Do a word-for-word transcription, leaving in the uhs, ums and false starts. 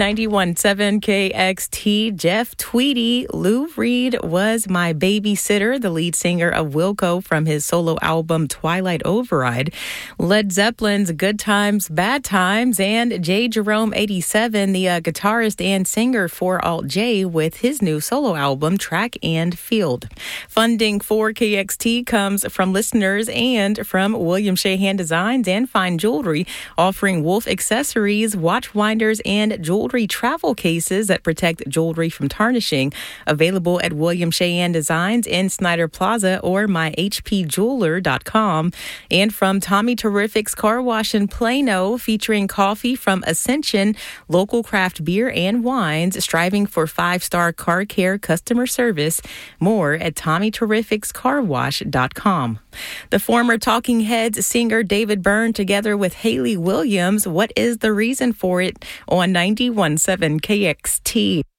ninety-one point seven K X T, Jeff Tweedy. Lou Reed was my babysitter, the lead singer of Wilco from his solo album Twilight Override. Led Zeppelin's Good Times, Bad Times, and J. Jerome eighty-seven, the uh, guitarist and singer for Alt J, with his new solo album Track and Field. Funding for K X T comes from listeners and from William Shea Hand Designs and Fine Jewelry, offering Wolf accessories, watch winders, and jewelry travel cases that protect jewelry from tarnishing. Available at William Shea Hand Designs in Snyder Plaza or my h p jeweler dot com. And from Tommy Terrific's Car Wash in Plano, featuring coffee from Ascension, local craft beer and wines, striving for five-star car care customer service. More at tommy terrifics car wash dot com. The former Talking Heads singer David Byrne, together with Hayley Williams, what is the reason for it, on ninety-one point seven K X T.